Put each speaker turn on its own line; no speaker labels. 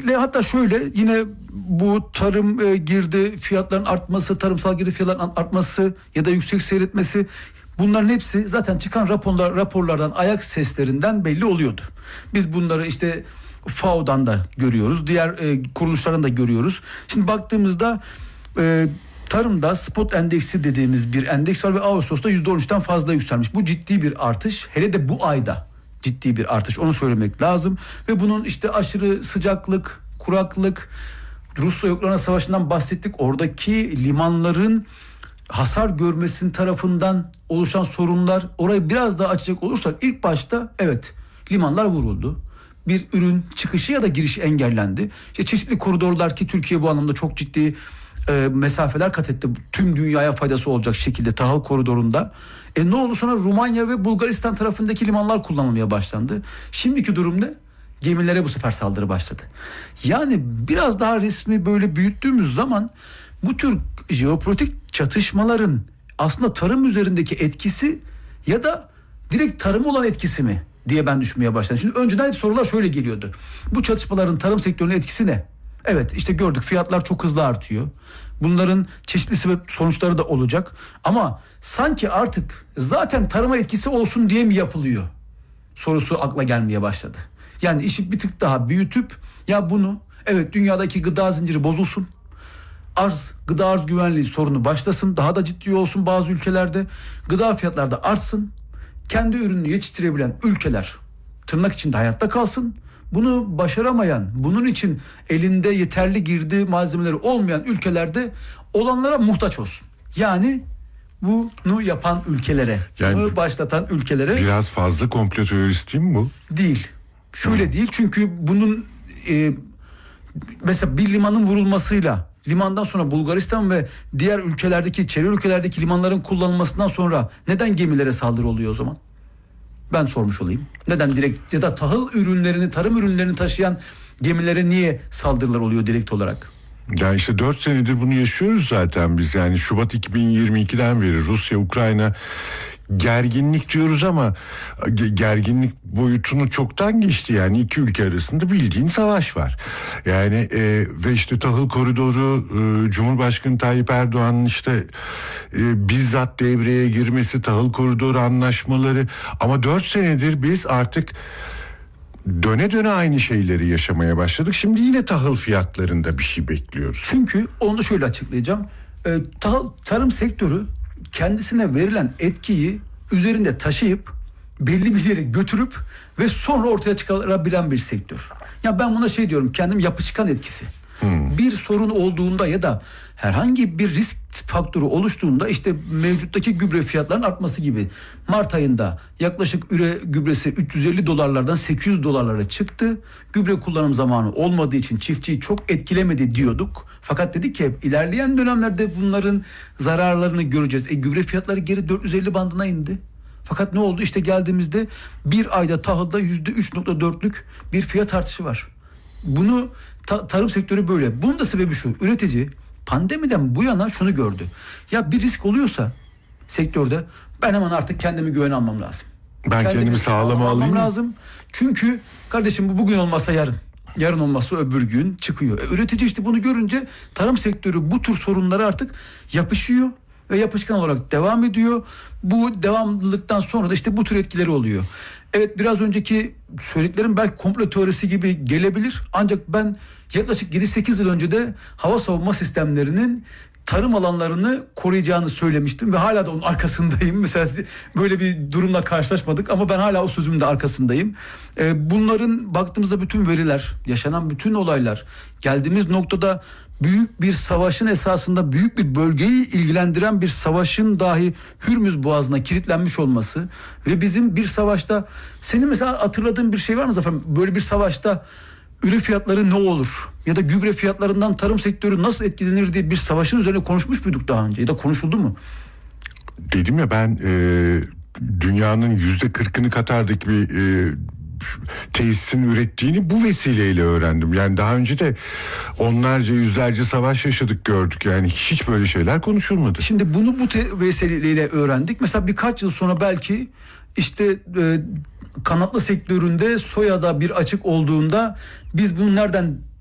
Kesinlikle, hatta şöyle, yine bu tarım girdi fiyatların artması, tarımsal girdi fiyatların artması ya da yüksek seyretmesi, bunların hepsi zaten çıkan raporlardan, ayak seslerinden belli oluyordu. Biz bunları işte FAO'dan da görüyoruz, diğer kuruluşlardan da görüyoruz. Şimdi baktığımızda tarımda spot endeksi dediğimiz bir endeks var ve Ağustos'ta %13'ten fazla yükselmiş. Bu ciddi bir artış, hele de bu ayda ciddi bir artış, onu söylemek lazım. Ve bunun işte aşırı sıcaklık, kuraklık, Rusya-Ukrayna savaşından bahsettik. Oradaki limanların hasar görmesinin tarafından oluşan sorunlar, orayı biraz daha açacak olursak, ilk başta evet, limanlar vuruldu. Bir ürün çıkışı ya da girişi engellendi. İşte çeşitli koridorlar, ki Türkiye bu anlamda çok ciddi mesafeler kat etti. Tüm dünyaya faydası olacak şekilde tahıl koridorunda. Ne oldu sonra? Rumanya ve Bulgaristan tarafındaki limanlar kullanılmaya başlandı. Şimdiki durum ne? Gemilere bu sefer saldırı başladı. Yani biraz daha resmi böyle büyüttüğümüz zaman bu tür jeopolitik çatışmaların aslında tarım üzerindeki etkisi ya da direkt tarım olan etkisi mi diye ben düşünmeye başladım. Şimdi önceden hep sorular şöyle geliyordu. Bu çatışmaların tarım sektörüne etkisi ne? Evet, işte gördük, fiyatlar çok hızlı artıyor. Bunların çeşitli sonuçları da olacak. Ama sanki artık zaten tarıma etkisi olsun diye mi yapılıyor sorusu akla gelmeye başladı. Yani işi bir tık daha büyütüp, ya bunu, evet, dünyadaki gıda zinciri bozulsun, gıda arz güvenliği sorunu başlasın, daha da ciddi olsun bazı ülkelerde, gıda fiyatları da artsın, kendi ürününü yetiştirebilen ülkeler tırnak içinde hayatta kalsın. Bunu başaramayan, bunun için elinde yeterli girdi malzemeleri olmayan ülkelerde olanlara muhtaç olsun. Yani bunu yapan ülkelere, yani bunu başlatan ülkelere.
Biraz fazla komplo teorisi değil mi bu?
Değil. Şöyle değil, çünkü bunun mesela bir limanın vurulmasıyla, limandan sonra Bulgaristan ve diğer ülkelerdeki, çevre ülkelerdeki limanların kullanılmasından sonra neden gemilere saldırı oluyor o zaman? Ben sormuş olayım. Neden direkt, ya da tahıl ürünlerini, tarım ürünlerini taşıyan gemilere niye saldırılar oluyor direkt olarak?
Yani işte 4 senedir bunu yaşıyoruz zaten biz. Yani Şubat 2022'den beri Rusya-Ukrayna gerginlik diyoruz ama gerginlik boyutunu çoktan geçti. Yani iki ülke arasında bildiğin savaş var. Yani ve işte tahıl koridoru, Cumhurbaşkanı Tayyip Erdoğan'ın işte bizzat devreye girmesi, tahıl koridoru anlaşmaları, ama 4 senedir biz artık döne döne aynı şeyleri yaşamaya başladık. Şimdi yine tahıl fiyatlarında bir şey bekliyoruz.
Çünkü onu şöyle açıklayacağım. Tarım sektörü kendisine verilen etkiyi üzerinde taşıyıp belli bir yere götürüp ve sonra ortaya çıkarabilen bir sektör. Ya ben buna şey diyorum, kendim yapışkan etkisi. Bir sorun olduğunda ya da herhangi bir risk faktörü oluştuğunda, işte mevcuttaki gübre fiyatlarının artması gibi. Mart ayında yaklaşık gübresi $350'lardan $800'lara çıktı. Gübre kullanım zamanı olmadığı için çiftçiyi çok etkilemedi diyorduk. Fakat dedik ki ilerleyen dönemlerde bunların zararlarını göreceğiz. Gübre fiyatları geri 450 bandına indi. Fakat ne oldu? İşte geldiğimizde bir ayda tahılda %3.4'lük bir fiyat artışı var. Bunu tarım sektörü böyle. Bunun da sebebi şu: üretici pandemiden bu yana şunu gördü. Ya bir risk oluyorsa sektörde, ben hemen artık kendimi güvene almam lazım.
Ben kendimi sağlama alayım
lazım. Çünkü kardeşim bu bugün olmasa yarın, yarın olmazsa öbür gün çıkıyor. Üretici işte bunu görünce tarım sektörü bu tür sorunlara artık yapışıyor ve yapışkan olarak devam ediyor. Bu devamlılıktan sonra da işte bu tür etkileri oluyor. Evet, biraz önceki söylediklerim belki komplo teorisi gibi gelebilir. Ancak ben yaklaşık 7-8 yıl önce de hava savunma sistemlerinin tarım alanlarını koruyacağını söylemiştim ve hala da onun arkasındayım. Mesela böyle bir durumla karşılaşmadık ama ben hala o sözümün de arkasındayım. Bunların baktığımızda bütün veriler, yaşanan bütün olaylar, geldiğimiz noktada büyük bir savaşın, esasında büyük bir bölgeyi ilgilendiren bir savaşın dahi Hürmüz Boğazı'na kilitlenmiş olması ve bizim bir savaşta, senin mesela hatırladığın bir şey var mı Zafer? Böyle bir savaşta ürün fiyatları ne olur ya da gübre fiyatlarından tarım sektörü nasıl etkilenir diye bir savaşın üzerine konuşmuş muyduk daha önce ya da konuşuldu mu?
Dedim ya ben dünyanın %40'ını Katar'daki bir tesisin ürettiğini bu vesileyle öğrendim. Yani daha önce de onlarca, yüzlerce savaş yaşadık, gördük. Yani hiç böyle şeyler konuşulmadı.
Şimdi bunu bu vesileyle öğrendik. Mesela birkaç yıl sonra belki işte kanatlı sektöründe soyada bir açık olduğunda biz bunu nereden